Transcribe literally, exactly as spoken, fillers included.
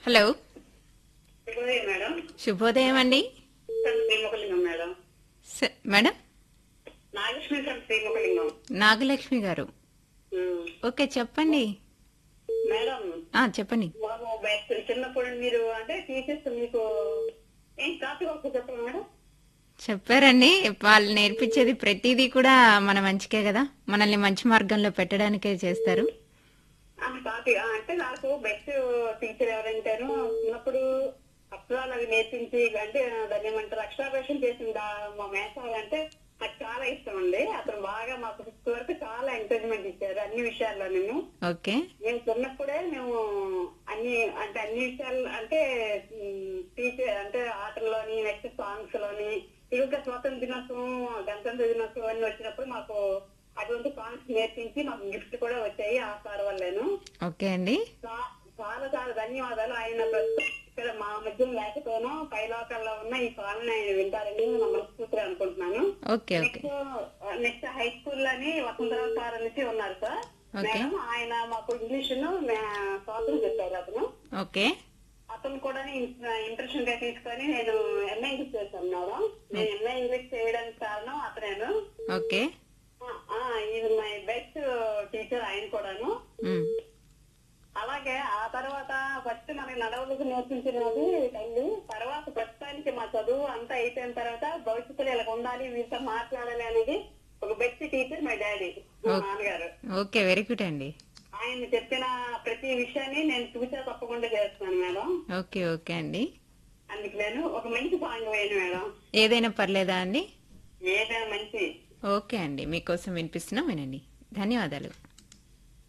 Hello శుభోదయం madam. శుభోదయం అండి. శ్రీముఖలింగం మేడం. స- మేడం నాగలక్ష్మి ఫ్రమ్ శ్రీముఖలింగం. నాగలక్ష్మి గారు, ఉమ్. ఓకే చెప్పండి. మేడం, ఆ చెప్పండి. బాబు బెస్ట్ చిన్నప్పుడు మీరు అంటే టీచర్స్ మీకు ఏం టాపిక్ ఒకటి చెప్పండి మేడం. చెప్పారండి, వాళ్ళు నేర్పించేది ప్రతిదీ కూడా మన మంచికే కదా, మనల్ని మంచి మార్గంలో పెట్టడానికే చేస్తారు. ఆ టాపిక్ అంటే నాకు బెస్ట్ టీచర్ ఎవరంటారు చిన్నప్పుడు అక్షరాలు అవి నేర్పించి అంటే దాన్ని ఏమంటారు అక్షరాభ్యాసం చేసింది ఆ మా మేసాలు అంటే నాకు చాలా ఇష్టం అండి. అతను బాగా మాకు ఫిఫ్త్ వరకు చాలా ఎంకరేజ్మెంట్ ఇచ్చారు అన్ని విషయాల్లో. నేను ఓకే మేము చిన్నప్పుడే మేము అన్ని అంటే అన్ని విషయాలు అంటే టీచర్ అంటే ఆటల్లోని నెక్స్ట్ సాంగ్స్ లోని ఇంకా స్వాతంత్ర దినోత్సవం గణతంత్ర దినోత్సవం అన్ని వచ్చినప్పుడు మాకు అటువంటి సాంగ్స్ నేర్పించి మాకు గిఫ్ట్ కూడా వచ్చాయి ఆ సార్ వల్లేను. ఓకే అండి. చా- చాలా చాలా ధన్యవాదాలు. ఆయన ప్రస్తుతం ఇక్కడ మా మధ్య లేకపోయినా పైలోకల్లో ఉన్న ఈ పాలన ఆయన వింటారని నేను మనస్ఫూర్తిగా అనుకుంటున్నాను. Okay okay next next high school లోని వసుంధరావు సార్ అనేసి ఉన్నారు సార్. ఓకే. మేడం ఆయన మాకు ఇంగ్లీష్ స్వాతంత్రం చెప్పారు అతను. ఓకే అతను కూడా ఇంట్రెస్ట్ గా తీసుకొని నేను ఎంఏ ఇంగ్లీష్ చేశాను మేడం. నేను ఎంఏ ఇంగ్లీష్ చేయడానికి కారణం అతనేను. ఓకే ఇది మై బెస్ట్ టీచర్ ఆయన కూడాను. ఉమ్, అలాగే ఆ తర్వాత ఫస్ట్ మనకి నడవలకు నేర్పించినది తల్లి. తర్వాత ప్రస్తుతానికి మా చదువు అంతా అయిపోయిన తర్వాత భవిష్యత్తులో ఇలా ఉండాలి వీరితో మాట్లాడాలి అనేది ఒక బెస్ట్ టీచర్ మై డాడీ మా నాన్నగారు. ఓకే వెరీ గుడ్ అండి. ఆయన చెప్పిన ప్రతి విషయాన్ని నేను చూసా తప్పకుండా చేస్తున్నాను మేడం. ఓకే ఓకే అండి. అందుకు నేను ఒక మంచి సాంగ్ వేయను మేడం. ఏదైనా పర్లేదా అండి? ఏదైనా మంచి ఓకే అండి, మీకోసం వినిపిస్తున్నాం, వినండి. ధన్యవాదాలు.